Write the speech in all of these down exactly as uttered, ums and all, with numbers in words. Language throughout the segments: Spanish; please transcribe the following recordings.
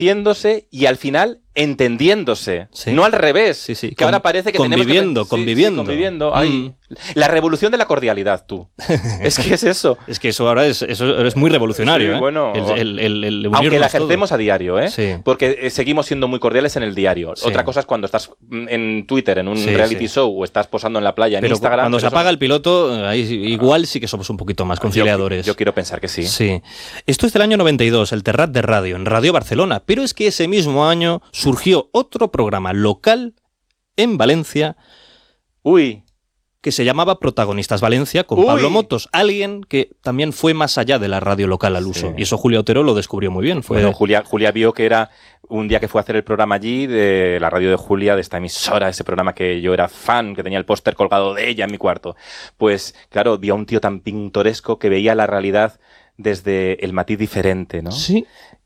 haciéndose y al final entendiéndose, sí. no al revés, sí, sí. que Con, ahora parece que conviviendo, tenemos que... conviviendo, sí, sí, conviviendo. Ay, mm. La revolución de la cordialidad, tú. Es que es eso. Es que eso ahora es, eso es muy revolucionario, sí, ¿eh? bueno, el, el, el, el aunque la ejercemos todo. a diario, ¿eh? Sí. Porque eh, seguimos siendo muy cordiales en el diario. Sí. Otra cosa es cuando estás en Twitter, en un sí, reality sí. show, o estás posando en la playa, en pero Instagram... cuando pero se apaga el piloto, ahí igual sí que somos un poquito más conciliadores. Yo, yo quiero pensar que sí. Sí. Esto es del año noventa y dos, el Terrat de Radio, en Radio Barcelona. Pero es que ese mismo año surgió otro programa local en Valencia. Uy... que se llamaba Protagonistas Valencia, con Uy. Pablo Motos, alguien que también fue más allá de la radio local al uso. Sí. Y eso Julia Otero lo descubrió muy bien. Fue... Bueno, Julia, Julia vio que era un día que fue a hacer el programa allí, de la radio de Julia, de esta emisora, ese programa que yo era fan, que tenía el póster colgado de ella en mi cuarto. Pues, claro, vio a un tío tan pintoresco que veía la realidad desde el matiz diferente, ¿no? Sí.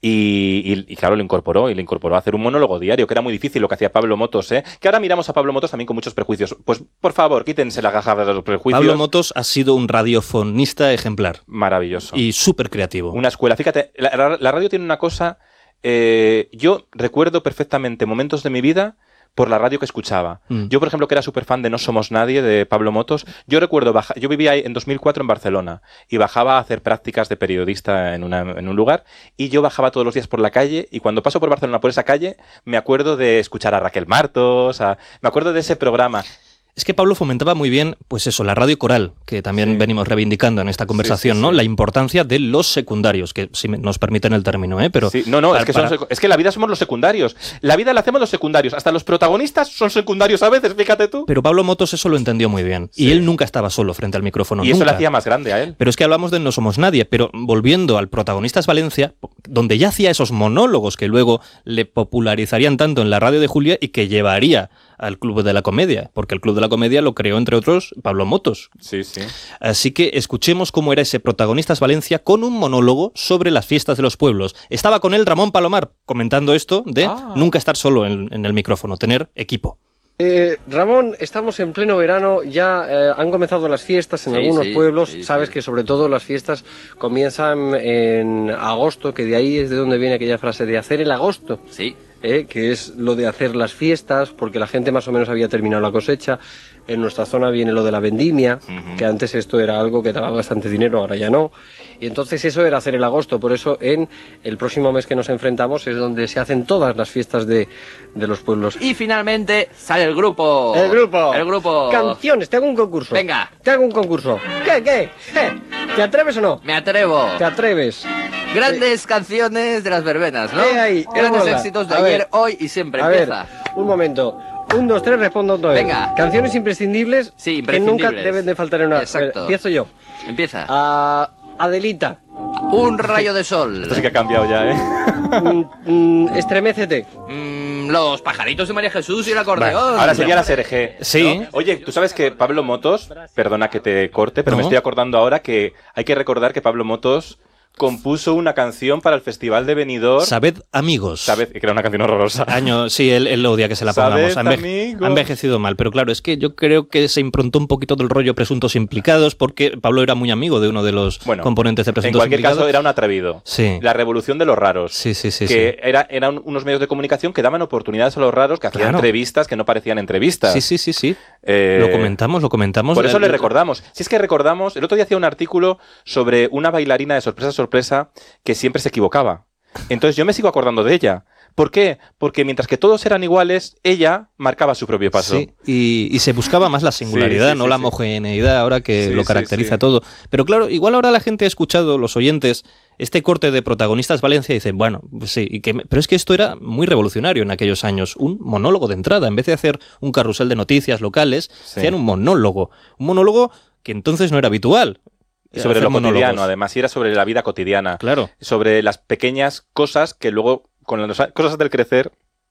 Y, y, y claro, lo incorporó, y lo incorporó a hacer un monólogo diario, que era muy difícil lo que hacía Pablo Motos, ¿eh? Que ahora miramos a Pablo Motos también con muchos prejuicios. Pues, por favor, quítense la gaja de los prejuicios. Pablo Motos ha sido un radiofonista ejemplar. Maravilloso. Y súper creativo. Una escuela. Fíjate, la, la radio tiene una cosa... Eh, yo recuerdo perfectamente momentos de mi vida por la radio que escuchaba. Mm. Yo, por ejemplo, que era súper fan de No Somos Nadie, de Pablo Motos, yo recuerdo, baja, yo vivía en dos mil cuatro en Barcelona y bajaba a hacer prácticas de periodista en, una, en un lugar, y yo bajaba todos los días por la calle, y cuando paso por Barcelona por esa calle, me acuerdo de escuchar a Raquel Martos, a, me acuerdo de ese programa. Es que Pablo fomentaba muy bien, pues eso, la radio coral, que también sí. venimos reivindicando en esta conversación, sí, sí, ¿no? Sí. La importancia de los secundarios, que si nos permiten el término, ¿eh? Pero sí. No, no, para, es, que para... son, es que la vida somos los secundarios. La vida la hacemos los secundarios. Hasta los protagonistas son secundarios a veces, fíjate tú. Pero Pablo Motos eso lo entendió muy bien. Sí. Y él nunca estaba solo frente al micrófono. Y nunca. eso le hacía más grande a él. Pero es que hablamos de No Somos Nadie, pero volviendo al Protagonistas Valencia, donde ya hacía esos monólogos que luego le popularizarían tanto en la radio de Julia y que llevaría al Club de la Comedia, porque el Club de la Comedia lo creó, entre otros, Pablo Motos. Sí, sí. Así que escuchemos cómo era ese Protagonistas Valencia con un monólogo sobre las fiestas de los pueblos. Estaba con él Ramón Palomar comentando esto de ah. nunca estar solo en, en el micrófono, tener equipo. Eh, Ramón, estamos en pleno verano, ya eh, han comenzado las fiestas en sí, algunos sí, pueblos, sí, sabes sí. que sobre todo las fiestas comienzan en agosto, que de ahí es de donde viene aquella frase de hacer el agosto. Sí. Eh, que es lo de hacer las fiestas, porque la gente más o menos había terminado la cosecha. En nuestra zona viene lo de la vendimia, uh-huh. que antes esto era algo que daba bastante dinero, ahora ya no. Y entonces eso era hacer el agosto, por eso en el próximo mes que nos enfrentamos es donde se hacen todas las fiestas de, de los pueblos. Y finalmente sale el grupo. El grupo. El grupo. Canciones, te hago un concurso. Venga. Te hago un concurso. ¿Qué, qué? ¿Eh? ¿Te atreves o no? Me atrevo. ¿Te atreves? Grandes eh. canciones de las verbenas, ¿no? Eh, ahí, Grandes hola. éxitos de a ayer, ver. hoy y siempre. A Empieza. Ver, un momento. Un, dos, tres, respondo otra vez. Venga. Canciones imprescindibles, sí, imprescindibles que nunca deben de faltar en una... Exacto. Ver, empiezo yo. Empieza. Uh, Adelita. Un rayo de sol. Esto sí que ha cambiado ya, ¿eh? mm, mm, Estremécete. Mm, los pajaritos de María Jesús y el acordeón. Vale, ahora sería la S R G. Sí. ¿No? Oye, tú sabes que Pablo Motos, perdona que te corte, pero no. me estoy acordando ahora que hay que recordar que Pablo Motos compuso una canción para el Festival de Benidorm. Sabed amigos. Sabed, que era una canción horrorosa. Año, sí, él, él odia que se la pongamos. Sabed, ha, enve ha envejecido mal, pero claro, es que yo creo que se improntó un poquito del rollo Presuntos Implicados, porque Pablo era muy amigo de uno de los bueno, componentes de Presuntos Implicados. En cualquier caso, era un atrevido. Sí. La revolución de los raros. Sí, sí, sí. Que sí. Era, eran unos medios de comunicación que daban oportunidades a los raros, que hacían claro. entrevistas que no parecían entrevistas. Sí, sí, sí, sí. Eh, lo comentamos, lo comentamos. Por eso el... le recordamos. Si es que recordamos, el otro día hacía un artículo sobre una bailarina de sorpresa sorpresa que siempre se equivocaba. Entonces yo me sigo acordando de ella. ¿Por qué? Porque mientras que todos eran iguales, ella marcaba su propio paso. Sí, y, y se buscaba más la singularidad, sí, sí, no sí, la homogeneidad ahora que sí, lo caracteriza sí, sí. todo. Pero claro, igual ahora la gente ha escuchado, los oyentes, este corte de Protagonistas Valencia y dicen, bueno, pues sí, y que, pero es que esto era muy revolucionario en aquellos años. Un monólogo de entrada. En vez de hacer un carrusel de noticias locales, sí. hacían un monólogo. Un monólogo que entonces no era habitual. Sobre lo monólogos. Cotidiano, además, y era sobre la vida cotidiana. Claro. Sobre las pequeñas cosas que luego, con las cosas del crecer,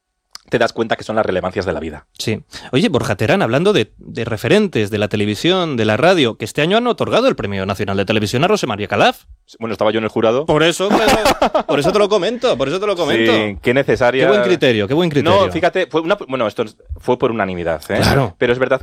te das cuenta que son las relevancias de la vida. Sí. Oye, Borja Terán, hablando de, de referentes de la televisión, de la radio, que este año han otorgado el Premio Nacional de Televisión a Rosa María Calaf. Bueno, estaba yo en el jurado. Por eso, por, por eso te lo comento, por eso te lo comento. Sí, qué necesaria. Qué buen criterio, qué buen criterio. No, fíjate, fue una, bueno, esto fue por unanimidad, ¿eh? Claro. Pero es verdad